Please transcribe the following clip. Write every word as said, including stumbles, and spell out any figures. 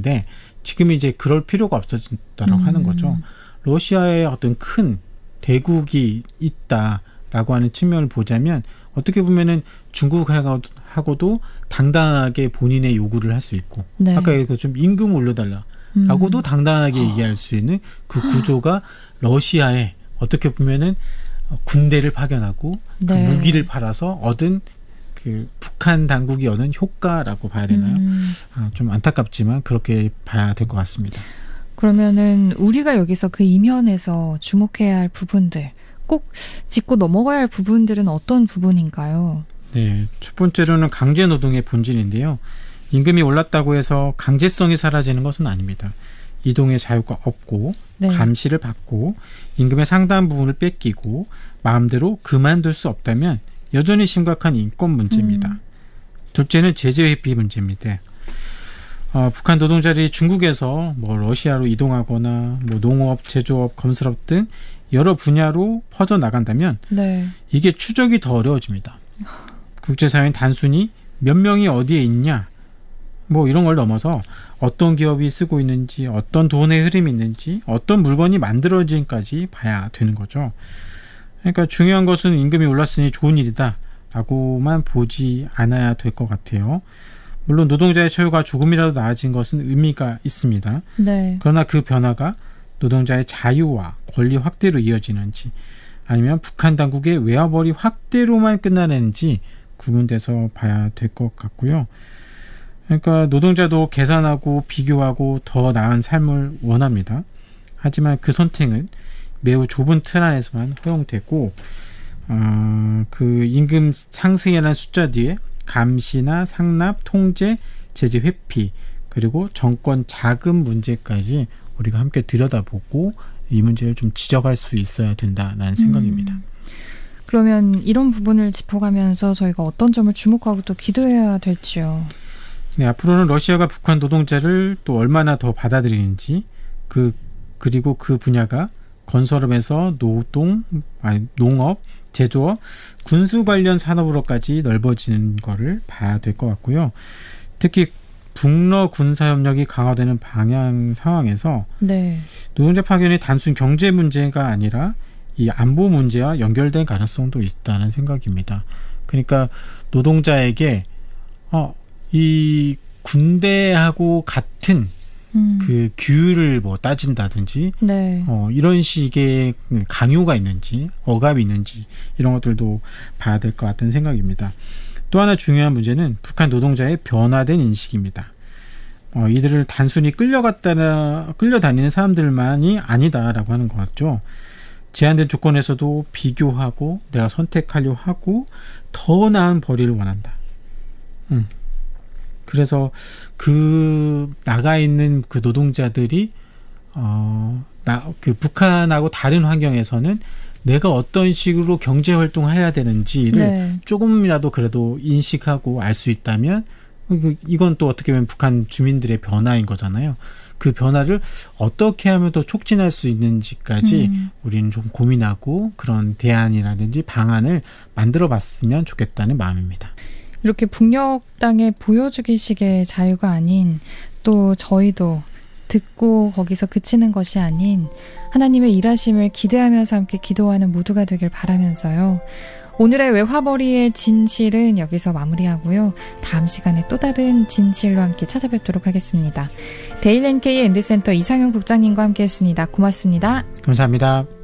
있는데 지금 이제 그럴 필요가 없어졌다라고 음. 하는 거죠. 러시아에 어떤 큰 대국이 있다라고 하는 측면을 보자면 어떻게 보면은 중국하고도 당당하게 본인의 요구를 할 수 있고 네. 아까 얘기했던 좀 임금 올려달라라고도 음. 당당하게 어. 얘기할 수 있는 그 구조가 러시아에 어떻게 보면은 군대를 파견하고 네. 그 무기를 팔아서 얻은 그 북한 당국이 얻은 효과라고 봐야 되나요? 음. 아, 좀 안타깝지만 그렇게 봐야 될 것 같습니다. 그러면은 우리가 여기서 그 이면에서 주목해야 할 부분들, 꼭 짚고 넘어가야 할 부분들은 어떤 부분인가요? 네, 첫 번째로는 강제 노동의 본질인데요. 임금이 올랐다고 해서 강제성이 사라지는 것은 아닙니다. 이동의 자유가 없고 네. 감시를 받고 임금의 상당 부분을 뺏기고 마음대로 그만둘 수 없다면 여전히 심각한 인권 문제입니다. 음. 둘째는 제재 회피 문제입니다. 어, 북한 노동자들이 중국에서 뭐 러시아로 이동하거나 뭐 농업, 제조업, 건설업 등 여러 분야로 퍼져 나간다면 네. 이게 추적이 더 어려워집니다. 국제사회는 단순히 몇 명이 어디에 있냐 뭐 이런 걸 넘어서 어떤 기업이 쓰고 있는지 어떤 돈의 흐름이 있는지 어떤 물건이 만들어진까지 봐야 되는 거죠. 그러니까 중요한 것은 임금이 올랐으니 좋은 일이다 라고만 보지 않아야 될 것 같아요. 물론 노동자의 처우가 조금이라도 나아진 것은 의미가 있습니다. 네. 그러나 그 변화가 노동자의 자유와 권리 확대로 이어지는지 아니면 북한 당국의 외화벌이 확대로만 끝나는지 구분돼서 봐야 될 것 같고요. 그러니까 노동자도 계산하고 비교하고 더 나은 삶을 원합니다. 하지만 그 선택은 매우 좁은 틀 안에서만 허용되고 어, 그 임금 상승이라는 숫자 뒤에 감시나 상납, 통제, 제재 회피 그리고 정권 자금 문제까지 우리가 함께 들여다보고 이 문제를 좀 지적할 수 있어야 된다는 생각입니다. 음, 그러면 이런 부분을 짚어가면서 저희가 어떤 점을 주목하고 또 기도해야 될지요? 네, 앞으로는 러시아가 북한 노동자를 또 얼마나 더 받아들이는지 그 그리고 그 분야가 건설업에서 노동, 아니, 농업, 제조업, 군수 관련 산업으로까지 넓어지는 거를 봐야 될 것 같고요. 특히 북러 군사협력이 강화되는 방향 상황에서 네. 노동자 파견이 단순 경제 문제가 아니라 이 안보 문제와 연결된 가능성도 있다는 생각입니다. 그러니까 노동자에게 어, 이 군대하고 같은 음. 그 규율을 뭐 따진다든지 네. 어, 이런 식의 강요가 있는지 억압이 있는지 이런 것들도 봐야 될 것 같은 생각입니다. 또 하나 중요한 문제는 북한 노동자의 변화된 인식입니다. 어, 이들을 단순히 끌려갔다나 끌려다니는 사람들만이 아니다라고 하는 것 같죠. 제한된 조건에서도 비교하고 내가 선택하려 하고 더 나은 벌이를 원한다. 음. 그래서 그 나가 있는 그 노동자들이 어, 나, 그 북한하고 다른 환경에서는 내가 어떤 식으로 경제 활동을 해야 되는지를 네. 조금이라도 그래도 인식하고 알 수 있다면 이건 또 어떻게 보면 북한 주민들의 변화인 거잖아요. 그 변화를 어떻게 하면 더 촉진할 수 있는지까지 음. 우리는 좀 고민하고 그런 대안이라든지 방안을 만들어 봤으면 좋겠다는 마음입니다. 이렇게 북녘 땅에 보여주기식의 자유가 아닌 또 저희도 듣고 거기서 그치는 것이 아닌 하나님의 일하심을 기대하면서 함께 기도하는 모두가 되길 바라면서요. 오늘의 외화벌이의 진실은 여기서 마무리하고요. 다음 시간에 또 다른 진실로 함께 찾아뵙도록 하겠습니다. 데일엔케이 엔드센터 이상현 국장님과 함께했습니다. 고맙습니다. 감사합니다.